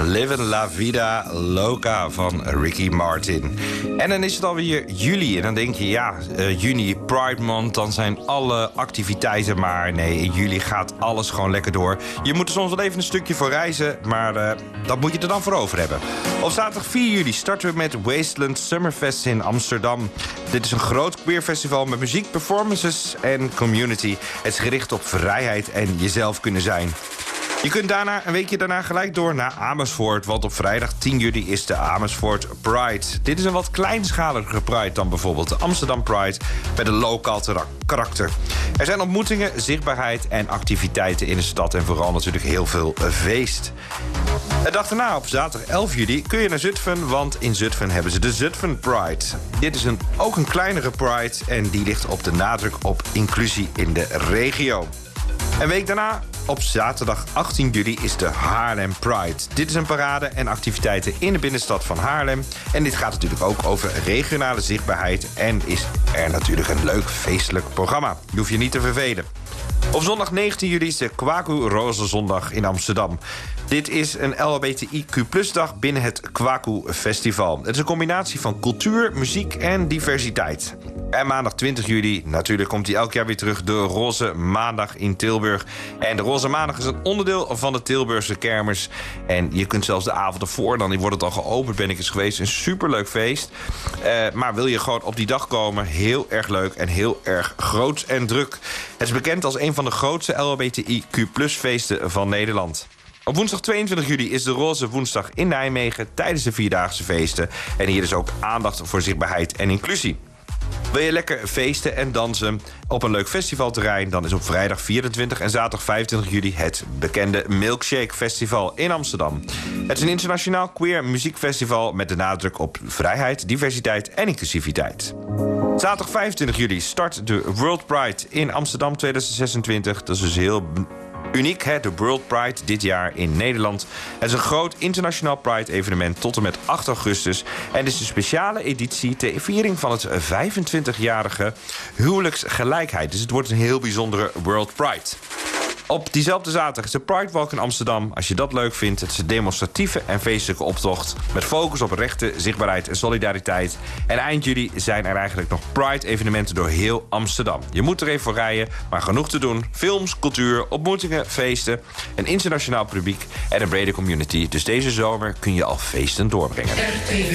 Livin' La Vida Loca van Ricky Martin. En dan is het alweer juli. En dan denk je, juni, Pride Month, dan zijn alle activiteiten maar. Nee, in juli gaat alles gewoon lekker door. Je moet er soms wel even een stukje voor reizen, maar dat moet je er dan voor over hebben. Op zaterdag 4 juli starten we met Wasteland Summerfest in Amsterdam. Dit is een groot queerfestival met muziek, performances en community. Het is gericht op vrijheid en jezelf kunnen zijn. Je kunt daarna, een weekje daarna gelijk door naar Amersfoort, want op vrijdag 10 juli is de Amersfoort Pride. Dit is een wat kleinschalige Pride dan bijvoorbeeld de Amsterdam Pride met een lokaal karakter. Er zijn ontmoetingen, zichtbaarheid en activiteiten in de stad en vooral natuurlijk heel veel feest. De dag daarna, op zaterdag 11 juli, kun je naar Zutphen, want in Zutphen hebben ze de Zutphen Pride. Dit is ook een kleinere Pride en die ligt op de nadruk op inclusie in de regio. Een week daarna, op zaterdag 18 juli, is de Haarlem Pride. Dit is een parade en activiteiten in de binnenstad van Haarlem. En dit gaat natuurlijk ook over regionale zichtbaarheid en is er natuurlijk een leuk feestelijk programma. Je hoeft je niet te vervelen. Op zondag 19 juli is de Kwaku Roze Zondag in Amsterdam. Dit is een LHBTIQ+-dag binnen het Kwaku Festival. Het is een combinatie van cultuur, muziek en diversiteit. En maandag 20 juli, natuurlijk komt hij elk jaar weer terug, de Roze Maandag in Tilburg. En de Roze Maandag is een onderdeel van de Tilburgse kermis. En je kunt zelfs de avond ervoor, dan wordt het al geopend, ben ik eens geweest. Een superleuk feest. Maar wil je gewoon op die dag komen, heel erg leuk en heel erg groots en druk. Het is bekend als een van de grootste LHBTIQ+-feesten van Nederland. Op woensdag 22 juli is de Roze Woensdag in Nijmegen tijdens de Vierdaagse feesten. En hier is ook aandacht voor zichtbaarheid en inclusie. Wil je lekker feesten en dansen op een leuk festivalterrein, dan is op vrijdag 24 en zaterdag 25 juli het bekende Milkshake Festival in Amsterdam. Het is een internationaal queer muziekfestival met de nadruk op vrijheid, diversiteit en inclusiviteit. Zaterdag 25 juli start de World Pride in Amsterdam 2026. Dat is dus heel uniek, hè? De World Pride dit jaar in Nederland. Het is een groot internationaal Pride-evenement tot en met 8 augustus. En het is een speciale editie ter viering van het 25-jarige huwelijksgelijkheid. Dus het wordt een heel bijzondere World Pride. Op diezelfde zaterdag is de Pride Walk in Amsterdam. Als je dat leuk vindt, het is een demonstratieve en feestelijke optocht met focus op rechten, zichtbaarheid en solidariteit. En eind juli zijn er eigenlijk nog Pride-evenementen door heel Amsterdam. Je moet er even voor rijden, maar genoeg te doen. Films, cultuur, ontmoetingen, feesten, een internationaal publiek en een brede community. Dus deze zomer kun je al feesten doorbrengen.